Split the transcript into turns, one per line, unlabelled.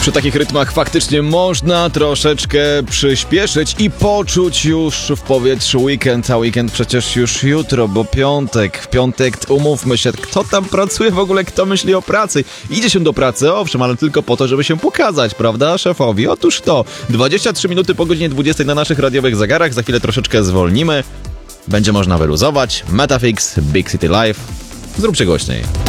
Przy takich rytmach faktycznie można troszeczkę przyspieszyć i poczuć już w powietrzu weekend, a weekend przecież już jutro, bo piątek. W piątek, umówmy się, kto tam pracuje w ogóle, kto myśli o pracy? Idzie się do pracy, owszem, ale tylko po to, żeby się pokazać, prawda, szefowi? Otóż to, 23 minuty po godzinie 20 na naszych radiowych zegarach, za chwilę troszeczkę zwolnimy, będzie można wyluzować. Metafix, Big City Live, zróbcie głośniej.